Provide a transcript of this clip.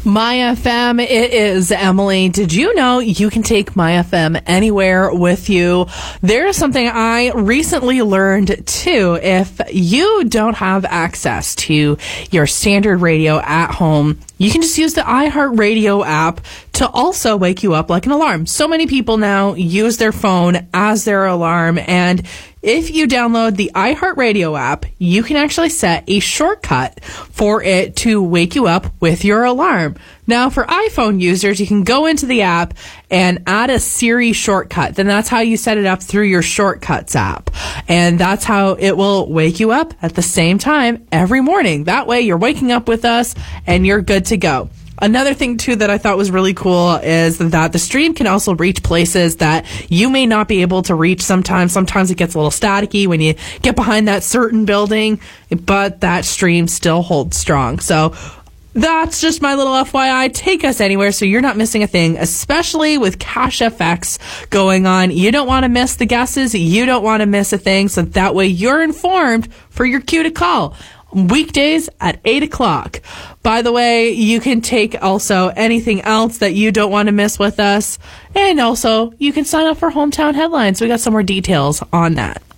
My FM, it is Emily. Did you know you can take My FM anywhere with you? There's something I recently learned too. If you don't have access to your standard radio at home, you can just use the iHeartRadio app to also wake you up like an alarm. So many people now use their phone as their alarm, and if you download the iHeartRadio app, you can actually set a shortcut for it to wake you up with your alarm. Now, for iPhone users, you can go into the app and add a Siri shortcut. Then that's how you set it up through your Shortcuts app. And that's how it will wake you up at the same time every morning. That way, you're waking up with us and you're good to go. Another thing, too, that I thought was really cool is that the stream can also reach places that you may not be able to reach sometimes. Sometimes it gets a little staticky when you get behind that certain building, but that stream still holds strong. So that's just my little FYI. Take us anywhere so you're not missing a thing, especially with Cash FX going on. You don't want to miss the guesses. You don't want to miss a thing. So that way you're informed for your cue to call. Weekdays at 8 o'clock. By the way, you can take also anything else that you don't want to miss with us. And also, you can sign up for Hometown Headlines. We got some more details on that.